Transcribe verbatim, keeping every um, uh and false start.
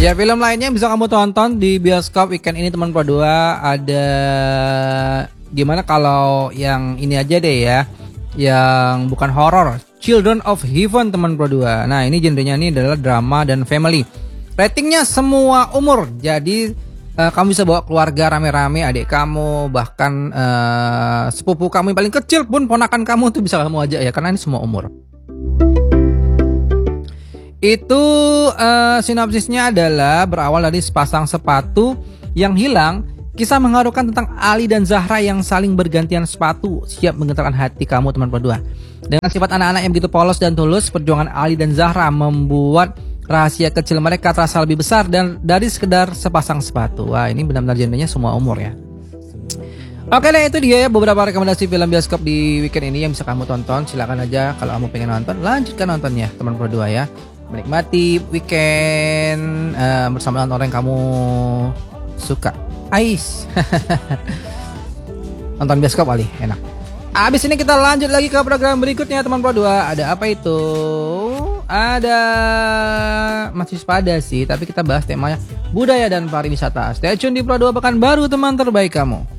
Ya, film lainnya yang bisa kamu tonton di bioskop weekend ini teman Pro dua ada gimana kalau yang ini aja deh ya. Yang bukan horor, Children of Heaven teman Pro dua. Nah, ini genrenya ini adalah drama dan family. Ratingnya semua umur. Jadi uh, kamu bisa bawa keluarga rame-rame, adik kamu, bahkan uh, sepupu kamu yang paling kecil pun ponakan kamu tuh bisa kamu ajak ya, karena ini semua umur. Itu uh, sinopsisnya adalah berawal dari sepasang sepatu yang hilang. Kisah mengharukan tentang Ali dan Zahra yang saling bergantian sepatu, siap menggetarkan hati kamu teman Pro dua. Dengan sifat anak-anak yang begitu polos dan tulus, perjuangan Ali dan Zahra membuat rahasia kecil mereka terasa lebih besar dan dari sekedar sepasang sepatu. Wah, ini benar-benar genrenya semua umur ya. Oke deh, itu dia ya beberapa rekomendasi film bioskop di weekend ini yang bisa kamu tonton. Silakan aja kalau kamu pengen nonton, lanjutkan nontonnya teman Pro dua ya. Menikmati weekend uh, bersama orang yang kamu suka. Ais. Nonton bioskop kali, enak. Abis ini kita lanjut lagi ke program berikutnya teman Pro dua. Ada apa itu? Ada masih sepada sih, tapi kita bahas temanya budaya dan pariwisata. Stay tune di Pro dua Pekan Baru, teman terbaik kamu.